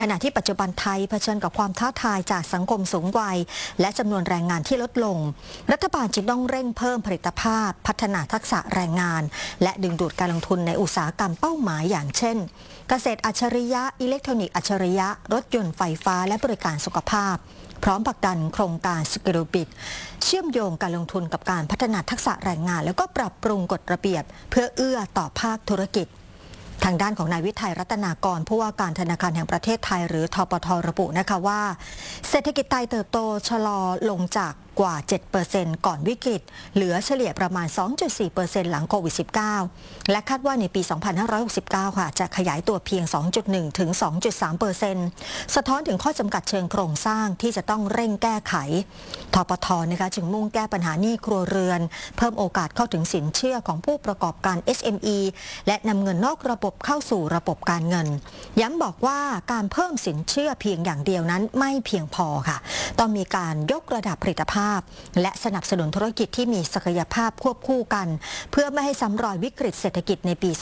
ขณะที่ปัจจุบันไทยเผชิญกับความท้าทายจากสังคมสูงวัยและจำนวนแรงงานที่ลดลงรัฐบาลจึงต้องเร่งเพิ่มผลิตภาพพัฒนาทักษะแรงงานและดึงดูดการลงทุนในอุตสาหกรรมเป้าหมายอย่างเช่นเกษตรอัจฉริยะอิเล็กทรอนิกส์อัจฉริยะรถยนต์ไฟฟ้าและบริการสุขภาพพร้อมผลักดันโครงการสกิลบิตเชื่อมโยงการลงทุนกับการพัฒนาทักษะแรงงานแล้วก็ปรับปรุงกฎระเบียบเพื่อเอื้อต่อภาคธุรกิจทางด้านของนายวิทัยรัตนากรผู้ว่าการธนาคารแห่งประเทศไทยหรือธปท.ระบุนะคะว่าเศรษฐกิจไทยเติบโตชะลอลงจากกว่า 7% ก่อนวิกฤตเหลือเฉลี่ยประมาณ 2.4% หลังโควิด -19 และคาดว่าในปี 2569 ค่ะจะขยายตัวเพียง 2.1 ถึง 2.3% สะท้อนถึงข้อจำกัดเชิงโครงสร้างที่จะต้องเร่งแก้ไขธปท.นะคะจึงมุ่งแก้ปัญหาหนี้ครัวเรือนเพิ่มโอกาสเข้าถึงสินเชื่อของผู้ประกอบการ SME และนำเงินนอกระบบเข้าสู่ระบบการเงินย้ำบอกว่าการเพิ่มสินเชื่อเพียงอย่างเดียวนั้นไม่เพียงพอค่ะต้องมีการยกระดับผลิตภาพและสนับสนุนธุรกิจที่มีศักยภาพควบคู่กันเพื่อไม่ให้ซ้ำรอยวิกฤตเศรษฐกิจในปี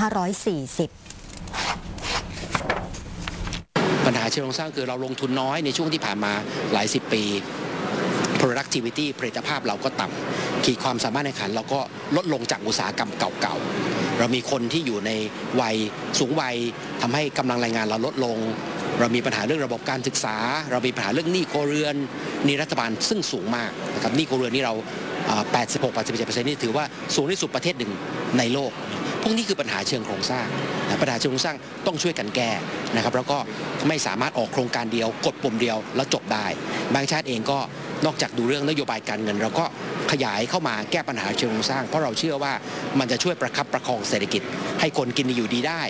2540 ปัญหาเชิงโครงสร้างคือเราลงทุนน้อยในช่วงที่ผ่านมาหลายสิบปี productivity ผลิตภาพเราก็ต่ำขีดความสามารถในขันเราก็ลดลงจากอุตสาหกรรมเก่าๆเรามีคนที่อยู่ในวัยสูงวัยทำให้กำลังแรงงานเราลดลงเรามีปัญหาเรื่องระบบการศึกษาเรามีปัญหาเรื่องหนี้ครัวเรือนหนี้รัฐบาลซึ่งสูงมากนะครับหนี้ครัวเรือนนี่เรา 86-87% นี่ถือว่าสูงที่สุดประเทศหนึ่งในโลกพวกนี้คือปัญหาเชิงโครงสร้างปัญหาเชิงโครงสร้างต้องช่วยกันแก้นะครับแล้วก็ไม่สามารถออกโครงการเดียวกดปุ่มเดียวแล้วจบได้แบงก์ชาติเองก็นอกจากดูเรื่องนโยบายการเงินเราก็ขยายเข้ามาแก้ปัญหาเชิงโครงสร้างเพราะเราเชื่อว่ามันจะช่วยประคับประคองเศรษฐกิจให้คนกินอยู่ดีได้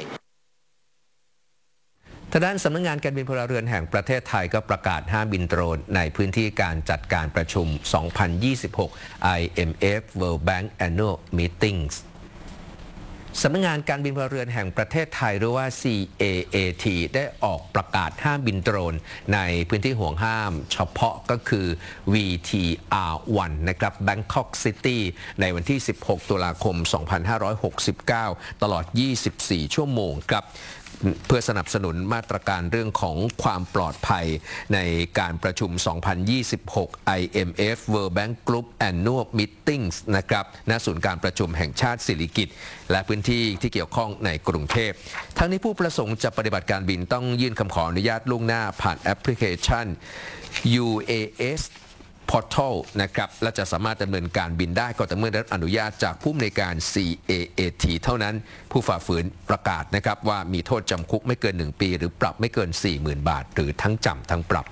ทางด้านสำนักงานการบินพลเรือนแห่งประเทศไทยก็ประกาศห้ามบินโดรนในพื้นที่การจัดการประชุม 2026 IMF World Bank Annual Meetings สำนักงานการบินพลเรือนแห่งประเทศไทยหรือว่า CAAT ได้ออกประกาศห้ามบินโดรนในพื้นที่ห่วงห้ามเฉพาะก็คือ VTR1 นะครับ Bangkok City ในวันที่ 16 ตุลาคม 2569 ตลอด 24 ชั่วโมงครับเพื่อสนับสนุนมาตรการเรื่องของความปลอดภัยในการประชุม 2026 IMF World Bank Group Annual Meetings นะครับณศูนย์การประชุมแห่งชาติสิริกิติ์และพื้นที่ที่เกี่ยวข้องในกรุงเทพทั้งนี้ผู้ประสงค์จะปฏิบัติการบินต้องยื่นคำขออนุญาตล่วงหน้าผ่านแอปพลิเคชัน UAS Portal นะครับและจะสามารถดำเนินการบินได้ก็แต่เมื่อได้รับอนุญาตจากผู้อำนวยการ CAAT เท่านั้นผู้ฝ่าฝืนประกาศนะครับว่ามีโทษจำคุกไม่เกิน1 ปีหรือปรับไม่เกิน 40,000 บาทหรือทั้งจำทั้งปรับ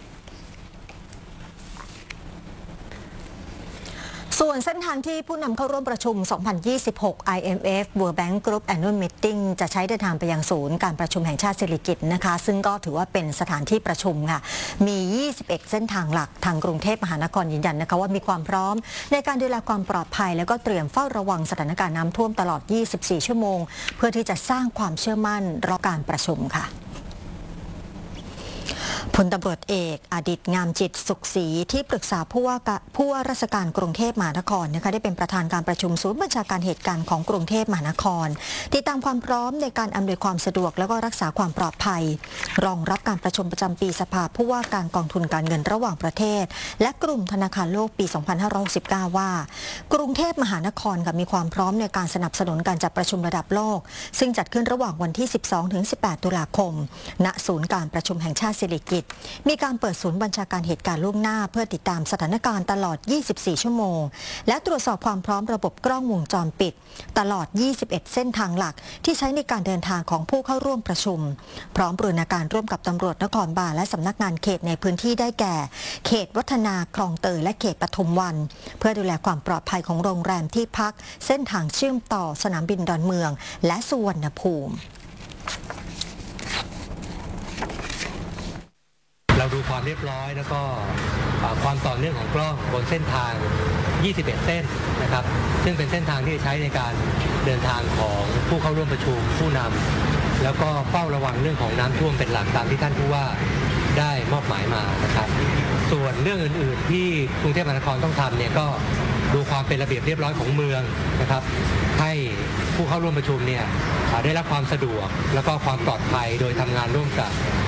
ส่วนเส้นทางที่ผู้นำเข้าร่วมประชุม 2026 IMF World Bank Group Annual Meeting จะใช้เดินทางไปยังศูนย์การประชุมแห่งชาติสิริกิติ์นะคะซึ่งก็ถือว่าเป็นสถานที่ประชุมค่ะมี 21 เส้นทางหลักทางกรุงเทพมหานครยืนยันนะคะว่ามีความพร้อมในการดูแลความปลอดภัยแล้วก็เตรียมเฝ้าระวังสถานการณ์น้ำท่วมตลอด 24 ชั่วโมงเพื่อที่จะสร้างความเชื่อมั่นรอการประชุมค่ะพลตำรวจเอกอดิษฐ์งามจิตสุขศรีที่ปรึกษาผู้ว่าราชการกรุงเทพมหานครนะคะได้เป็นประธานการประชุมศูนย์บัญชาการเหตุการณ์ของกรุงเทพมหานครติดตามความพร้อมในการอำนวยความสะดวกและก็รักษาความปลอดภัยรองรับการประชุมประจำปีสภาผู้ว่าการกองทุนการเงินระหว่างประเทศและกลุ่มธนาคารโลกปี 2569 ว่ากรุงเทพมหานครมีความพร้อมในการสนับสนุนการจัดประชุมระดับโลกซึ่งจัดขึ้นระหว่างวันที่ 12-18 ตุลาคมณศูนย์การประชุมแห่งชาติสิริกิติ์มีการเปิดศูนย์บัญชาการเหตุการณ์ล่วงหน้าเพื่อติดตามสถานการณ์ตลอด 24 ชั่วโมงและตรวจสอบความพร้อมระบบกล้องวงจรปิดตลอด 21 เส้นทางหลักที่ใช้ในการเดินทางของผู้เข้าร่วมประชุมพร้อมบูรณาการร่วมกับตำรวจนครบาลและสำนักงานเขตในพื้นที่ได้แก่เขตวัฒนาคลองเตยและเขตปทุมวันเพื่อดูแลความปลอดภัยของโรงแรมที่พักเส้นทางเชื่อมต่อสนามบินดอนเมืองและสุวรรณภูมิเราดูความเรียบร้อยแล้วก็ความต่อเนื่องของกล้องบนเส้นทาง 21 เส้นนะครับซึ่งเป็นเส้นทางที่ใช้ในการเดินทางของผู้เข้าร่วมประชุมผู้นำแล้วก็เฝ้าระวังเรื่องของน้ำท่วมเป็นหลักตามที่ท่านผู้ว่าได้มอบหมายมานะครับส่วนเรื่องอื่นๆที่กรุงเทพมหานครต้องทำเนี่ยก็ดูความเป็นระเบียบเรียบร้อยของเมืองนะครับให้ผู้เข้าร่วมประชุมเนี่ยได้รับความสะดวกแล้วก็ความปลอดภัยโดยทำงานร่วมกับ